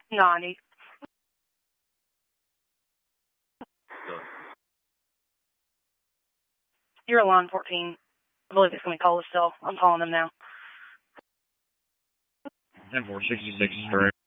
90. You're line 14. I believe it's going to be cold still. I'm calling them now. And 466 straight.